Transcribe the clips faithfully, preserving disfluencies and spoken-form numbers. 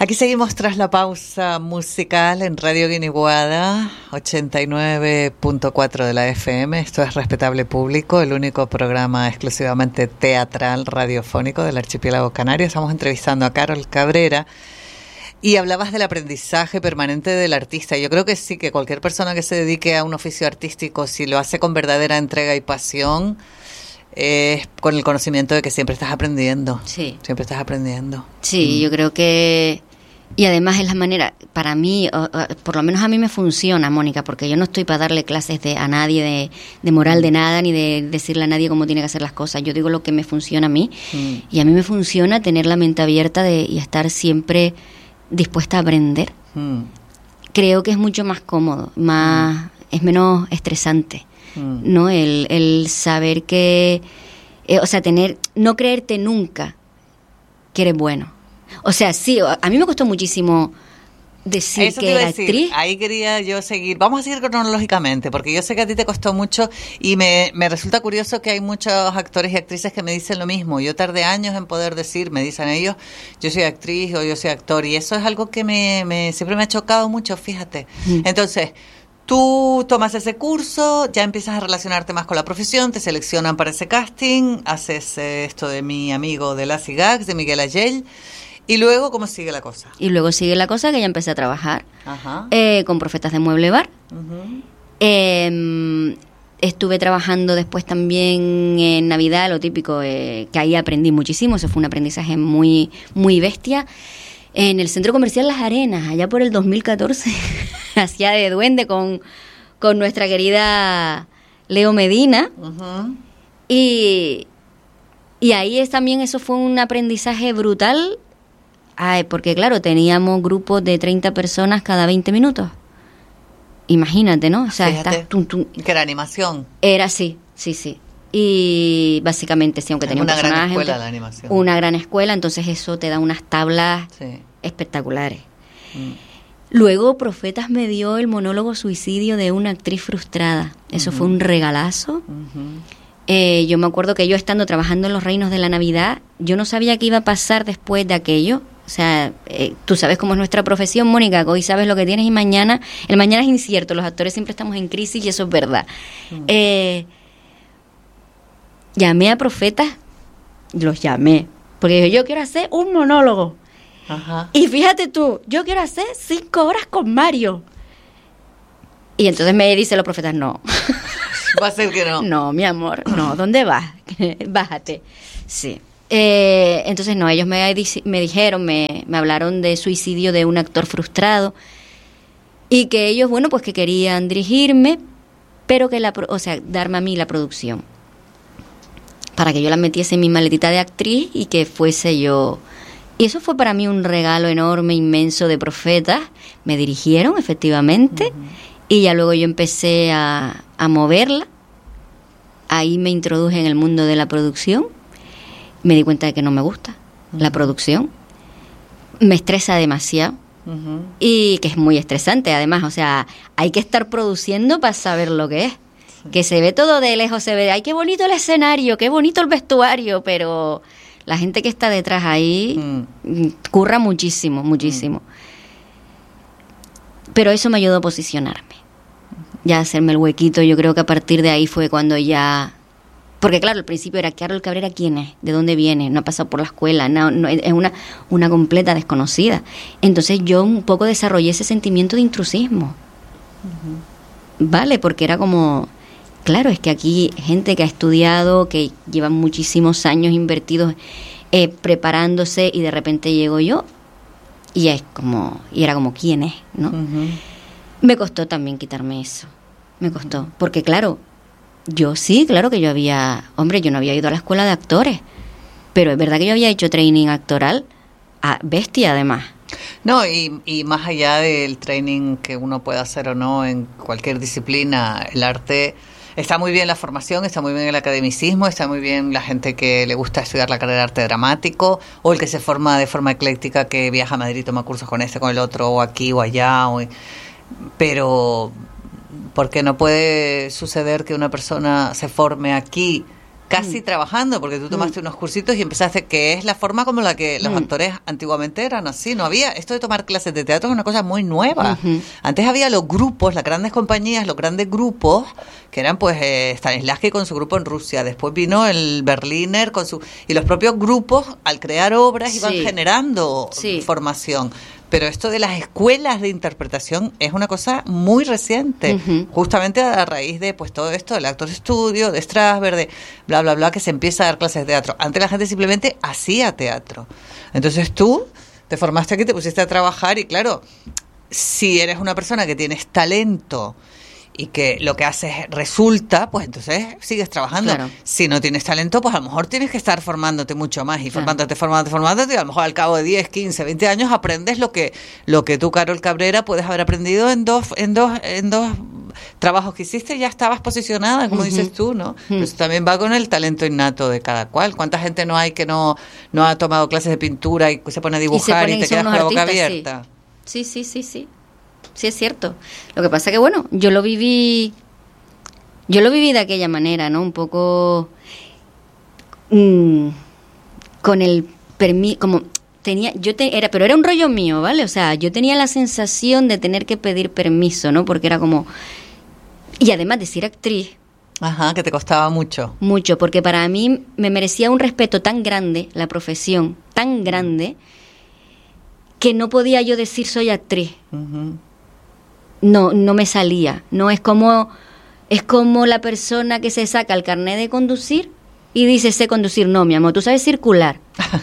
Aquí seguimos tras la pausa musical en Radio Guiniguada, ochenta y nueve punto cuatro de la F M. Esto es Respetable Público, el único programa exclusivamente teatral radiofónico del archipiélago canario. Estamos entrevistando a Carol Cabrera y hablabas del aprendizaje permanente del artista. Yo creo que sí, que cualquier persona que se dedique a un oficio artístico, si lo hace con verdadera entrega y pasión, es con el conocimiento de que siempre estás aprendiendo. Sí. Siempre estás aprendiendo. Sí, mm. yo creo que... Y además es la manera, para mí, o, o, por lo menos a mí me funciona, Mónica, porque yo no estoy para darle clases de, a nadie de, de moral de nada, ni de decirle a nadie cómo tiene que hacer las cosas. Yo digo lo que me funciona a mí. Mm. Y a mí me funciona tener la mente abierta de, y estar siempre dispuesta a aprender. Mm. Creo que es mucho más cómodo, más mm. es menos estresante, mm. ¿no? El, el saber que, eh, o sea, tener, no creerte nunca que eres bueno. O sea, sí, a mí me costó muchísimo decir Eso que te iba era a decir. actriz. Ahí quería yo seguir. Vamos a seguir cronológicamente, porque yo sé que a ti te costó mucho y me, me resulta curioso que hay muchos actores y actrices que me dicen lo mismo. Yo tardé años en poder decir, me dicen ellos, yo soy actriz o yo soy actor, y eso es algo que me, me siempre me ha chocado mucho, fíjate. Mm. Entonces, tú tomas ese curso, ya empiezas a relacionarte más con la profesión, te seleccionan para ese casting, haces eh, esto de mi amigo de Lassie Gags, de Miguel Ayel. ¿Y luego cómo sigue la cosa? Y luego sigue la cosa que ya empecé a trabajar eh, con Profetas de Mueble Bar. Uh-huh. Eh, estuve trabajando después también en Navidad, lo típico, eh, que ahí aprendí muchísimo. Eso fue un aprendizaje muy, muy bestia. En el Centro Comercial Las Arenas, allá por el dos mil catorce, hacía de duende con, con nuestra querida Leo Medina. Uh-huh. Y, y ahí es también, eso fue un aprendizaje brutal. Ay, porque claro, teníamos grupos de treinta personas cada veinte minutos. Imagínate, ¿no? O sea, estás, tum, tum. Que era animación. Era así, sí, sí. Y básicamente, sí, aunque tenía un personaje... Una gran escuela la animación. Una gran escuela, entonces eso te da unas tablas sí. espectaculares. Mm. Luego, Profetas me dio el monólogo Suicidio de una actriz frustrada. Eso uh-huh. fue un regalazo. Uh-huh. Eh, yo me acuerdo que yo estando trabajando en Los Reinos de la Navidad, yo no sabía qué iba a pasar después de aquello. O sea, eh, tú sabes cómo es nuestra profesión, Mónica, que hoy sabes lo que tienes y mañana, el mañana es incierto, los actores siempre estamos en crisis y eso es verdad. Mm. Eh, llamé a Profetas, los llamé, porque dije, yo quiero hacer un monólogo. Ajá. Y fíjate tú, yo quiero hacer cinco horas con Mario. Y entonces me dice los Profetas, no. Va a ser que no. No, mi amor, no, ¿dónde vas? Bájate. Sí. Eh, entonces no, ellos me, me dijeron, me, me hablaron de Suicidio de un actor frustrado y que ellos, bueno, pues que querían dirigirme, pero que la, o sea, darme a mí la producción para que yo la metiese en mi maletita de actriz y que fuese yo. Y eso fue para mí un regalo enorme, inmenso de Profetas. Me dirigieron, efectivamente, uh-huh. y ya luego yo empecé a, a moverla. Ahí me introduje en el mundo de la producción. Me di cuenta de que no me gusta uh-huh. la producción. Me estresa demasiado. Uh-huh. Y que es muy estresante, además. O sea, hay que estar produciendo para saber lo que es. Sí. Que se ve todo de lejos, se ve, ay, qué bonito el escenario, qué bonito el vestuario, pero la gente que está detrás ahí uh-huh. curra muchísimo, muchísimo. Uh-huh. Pero eso me ayudó a posicionarme. Uh-huh. Ya hacerme el huequito, yo creo que a partir de ahí fue cuando ya... Porque claro, al principio era, Carol Cabrera, ¿quién es? ¿De dónde viene? No ha pasado por la escuela, no, no, es una, una completa desconocida. Entonces yo un poco desarrollé ese sentimiento de intrusismo. Uh-huh. Vale, porque era como, claro, es que aquí gente que ha estudiado, que lleva muchísimos años invertidos eh, preparándose y de repente llego yo y es como, y era como, ¿quién es? ¿No? Uh-huh. Me costó también quitarme eso, me costó, porque claro, yo sí, claro que yo había... Hombre, yo no había ido a la escuela de actores, pero es verdad que yo había hecho training actoral a bestia, además. No, y, y más allá del training que uno pueda hacer o no en cualquier disciplina, el arte... Está muy bien la formación, está muy bien el academicismo, está muy bien la gente que le gusta estudiar la carrera de arte dramático, o el que se forma de forma ecléctica, que viaja a Madrid y toma cursos con este, con el otro, o aquí o allá. O... Pero... porque no puede suceder que una persona se forme aquí casi mm. trabajando, porque tú tomaste mm. unos cursitos y empezaste, que es la forma como la que los mm. actores antiguamente eran así, no había, esto de tomar clases de teatro es una cosa muy nueva. Uh-huh. Antes había los grupos, las grandes compañías, los grandes grupos, que eran pues eh, Stanislavski con su grupo en Rusia, después vino el Berliner con su... Y los propios grupos, al crear obras, sí. iban generando sí. formación. Pero esto de las escuelas de interpretación es una cosa muy reciente, uh-huh. justamente a raíz de pues todo esto del Actors Studio, de Strasberg, de bla, bla, bla, que se empieza a dar clases de teatro. Antes la gente simplemente hacía teatro. Entonces tú te formaste aquí, te pusiste a trabajar y claro, si eres una persona que tienes talento y que lo que haces resulta, pues entonces sigues trabajando. Claro. Si no tienes talento, pues a lo mejor tienes que estar formándote mucho más y claro. formándote, formándote, formándote, y a lo mejor al cabo de diez, quince, veinte años aprendes lo que lo que tú, Carol Cabrera, puedes haber aprendido en dos en dos en dos trabajos que hiciste y ya estabas posicionada, como uh-huh. dices tú, ¿no? Uh-huh. Eso también va con el talento innato de cada cual. ¿Cuánta gente no hay que no no ha tomado clases de pintura y se pone a dibujar y, y te quedas con la boca abierta? Sí, sí, sí, sí. sí. Sí, es cierto. Lo que pasa que, bueno, yo lo viví, yo lo viví de aquella manera, ¿no? Un poco mmm, con el permiso, como tenía, yo te, era, pero era un rollo mío, ¿vale? O sea, yo tenía la sensación de tener que pedir permiso, ¿no? Porque era como, y además de ser actriz. Ajá, que te costaba mucho. Mucho, porque para mí me merecía un respeto tan grande, la profesión, tan grande, que no podía yo decir soy actriz. Uh-huh. No, no me salía. No es como es como la persona que se saca el carnet de conducir y dice sé conducir. No, mi amor, tú sabes circular.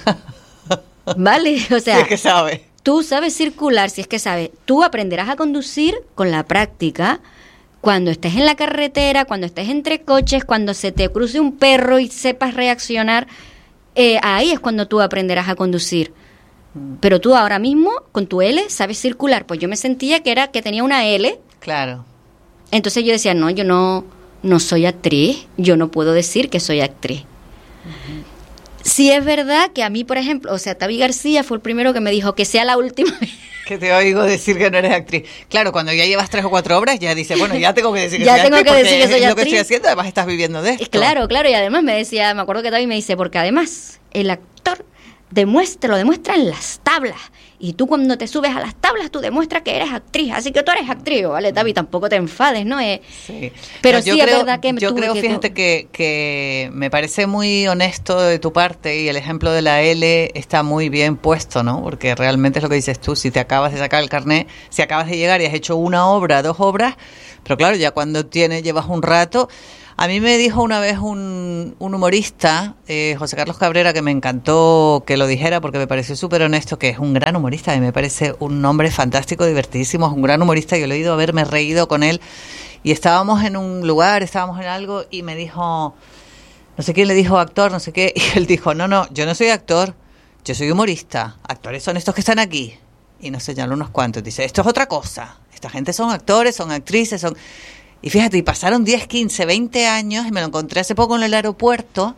¿Vale? O sea, si es que sabes. Tú sabes circular, si es que sabes. Tú aprenderás a conducir con la práctica. Cuando estés en la carretera, cuando estés entre coches, cuando se te cruce un perro y sepas reaccionar, eh, ahí es cuando tú aprenderás a conducir. Pero tú ahora mismo, con tu L, sabes circular. Pues yo me sentía que era que tenía una L. Claro. Entonces yo decía, no, yo no, no soy actriz. Yo no puedo decir que soy actriz. Uh-huh. Sí es verdad que a mí, por ejemplo, o sea, Tavi García fue el primero que me dijo que sea la última vez. Que te oigo decir que no eres actriz. Claro, cuando ya llevas tres o cuatro obras, ya dices, bueno, ya tengo que decir que ya soy tengo actriz. Que decir que soy es actriz. Lo que estoy haciendo, además estás viviendo de esto. Claro, claro, y además me decía, me acuerdo que Tavi me dice, porque además el actor demuestra, lo demuestra en las tablas. Y tú cuando te subes a las tablas, tú demuestras que eres actriz. Así que tú eres actriz, ¿vale, Tavi? Tampoco te enfades, ¿no? Eh, sí. Pero no, sí creo, es verdad que... Yo creo, que fíjate, tú... que, que me parece muy honesto de tu parte y el ejemplo de la L está muy bien puesto, ¿no? Porque realmente es lo que dices tú. Si te acabas de sacar el carnet, si acabas de llegar y has hecho una obra, dos obras, pero claro, ya cuando tienes, llevas un rato... A mí me dijo una vez un, un humorista, eh, José Carlos Cabrera, que me encantó que lo dijera porque me pareció súper honesto, que es un gran humorista y me parece un hombre fantástico, divertidísimo, es un gran humorista. Yo lo he ido a verme reído con él y estábamos en un lugar, estábamos en algo y me dijo, no sé quién le dijo actor, no sé qué, y él dijo, no, no, yo no soy actor, yo soy humorista, actores son estos que están aquí. Y nos señaló unos cuantos, dice, esto es otra cosa, esta gente son actores, son actrices, son... Y fíjate, y pasaron diez, quince, veinte años y me lo encontré hace poco en el aeropuerto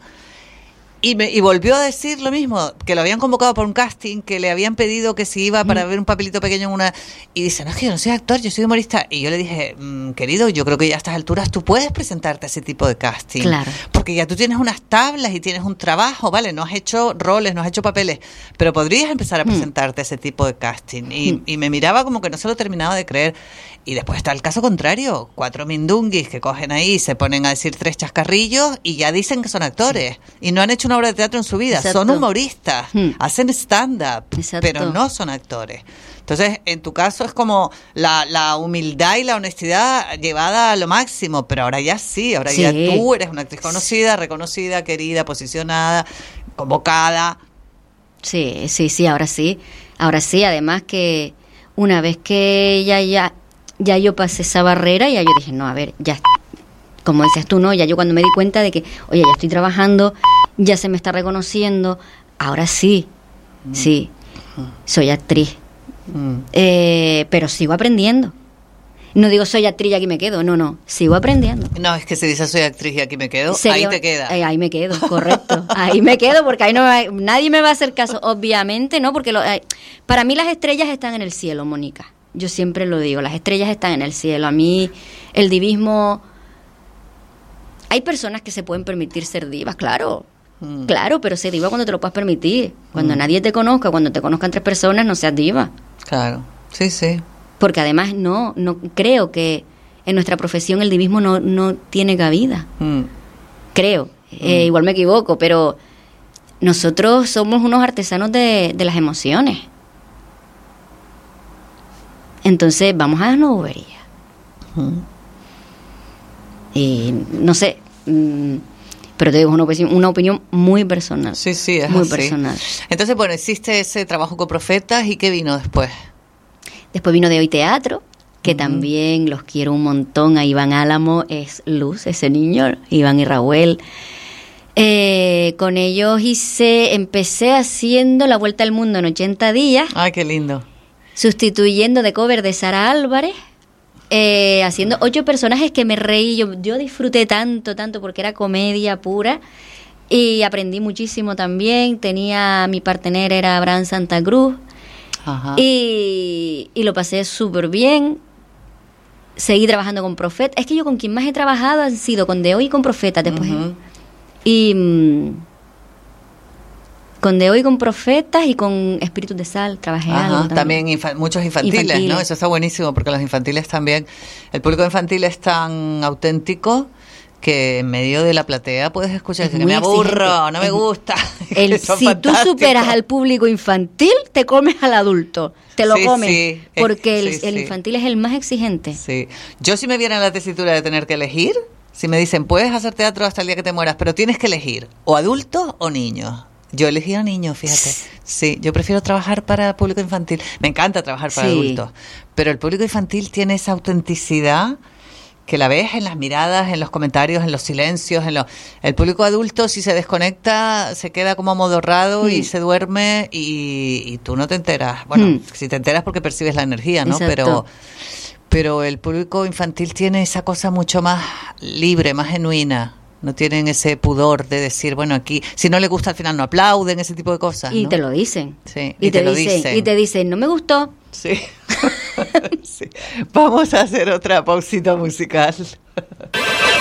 y, me, y volvió a decir lo mismo, que lo habían convocado por un casting, que le habían pedido que si iba para ver un papelito pequeño en una... Y dice, no, es que yo no soy actor, yo soy humorista. Y yo le dije, mmm, querido, yo creo que ya a estas alturas tú puedes presentarte a ese tipo de casting. Claro. Porque ya tú tienes unas tablas y tienes un trabajo, ¿vale? No has hecho roles, no has hecho papeles, pero podrías empezar a presentarte mm. a ese tipo de casting. Y, mm. y me miraba como que no se lo terminaba de creer. Y después está el caso contrario, cuatro mindunguis que cogen ahí, se ponen a decir tres chascarrillos y ya dicen que son actores. Sí. Y no han hecho una obra de teatro en su vida, Exacto. son humoristas, hmm. hacen stand-up, Exacto. pero no son actores. Entonces, en tu caso es como la, la humildad y la honestidad llevada a lo máximo, pero ahora ya sí, ahora sí. ya tú eres una actriz conocida, reconocida, querida, posicionada, convocada. Sí, sí, sí, ahora sí, ahora sí, además que una vez que ya, ya, ya yo pasé esa barrera, ya yo dije, no, a ver, ya, como decías tú, ¿no? Ya yo cuando me di cuenta de que, oye, ya estoy trabajando, ya se me está reconociendo, ahora sí, mm. sí, soy actriz, mm. eh, pero sigo aprendiendo. No digo soy actriz y aquí me quedo, no, no, sigo aprendiendo. No, es que si dices soy actriz y aquí me quedo, Sería, ahí te queda. Eh, ahí me quedo, correcto, ahí me quedo porque ahí no me, nadie me va a hacer caso, obviamente, ¿no? Porque lo, eh, para mí las estrellas están en el cielo, Mónica, yo siempre lo digo, las estrellas están en el cielo, a mí el divismo... Hay personas que se pueden permitir ser divas, claro. Mm. Claro, pero sé diva cuando te lo puedas permitir. Cuando mm. nadie te conozca, cuando te conozcan tres personas, no seas diva. Claro, sí, sí. Porque además no, no creo que en nuestra profesión el divismo no, no tiene cabida. Mm. Creo. Mm. Eh, igual me equivoco, pero nosotros somos unos artesanos de, de las emociones. Entonces, vamos a la bobería. Mm. Y no sé, mmm, pero te digo, es una opinión, una opinión muy personal. Sí, sí, es muy así. personal. Entonces, bueno, hiciste ese trabajo con Profetas, ¿y qué vino después? Después vino De Hoy Teatro, que uh-huh. también los quiero un montón. A Iván Álamo es luz, ese niño, Iván y Raúl. Eh, con ellos hice, empecé haciendo La Vuelta al Mundo en ochenta días. Ay, qué lindo. Sustituyendo de cover de Sara Álvarez. Eh, haciendo ocho personajes que me reí, yo, yo disfruté tanto, tanto, porque era comedia pura, y aprendí muchísimo también. Tenía, mi partener era Abraham Santa Cruz. Ajá. Y, y lo pasé súper bien. Seguí trabajando con Profetas. Es que yo con quien más he trabajado han sido con De Hoy y con Profetas después. Uh-huh. Y mmm, con De Hoy, con Profetas y con Espíritus de Sal trabajé Ajá, algo también. También infa- muchos infantiles, infantiles, ¿no? Eso está buenísimo, porque los infantiles también, el público infantil es tan auténtico que en medio de la platea puedes escuchar que me aburro, no me es, gusta. El, si tú superas al público infantil, te comes al adulto, te lo sí, comes, sí, porque es, el, sí, el infantil sí. es el más exigente. Sí, yo si me viera en la tesitura de tener que elegir, si me dicen, puedes hacer teatro hasta el día que te mueras, pero tienes que elegir o adultos o niños. Yo elegí a niños, fíjate. Sí, yo prefiero trabajar para público infantil. Me encanta trabajar para sí. adultos, pero el público infantil tiene esa autenticidad que la ves en las miradas, en los comentarios, en los silencios. En lo... El público adulto, si se desconecta, se queda como amodorrado mm. y se duerme y, y tú no te enteras. Bueno, mm. si te enteras porque percibes la energía, ¿no? Exacto. Pero pero el público infantil tiene esa cosa mucho más libre, más genuina. No tienen ese pudor de decir, bueno, aquí, si no le gusta al final no aplauden, ese tipo de cosas. Y ¿no? te lo dicen. Sí, y, y te, te lo dicen, dicen. Y te dicen, no me gustó. Sí. sí. Vamos a hacer otra pausita musical.